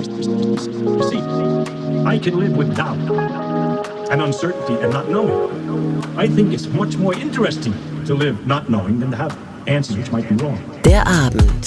You see, I can live with doubt and uncertainty and not knowing. I think it's much more interesting to live not knowing than to have answers which might be wrong. Der Abend.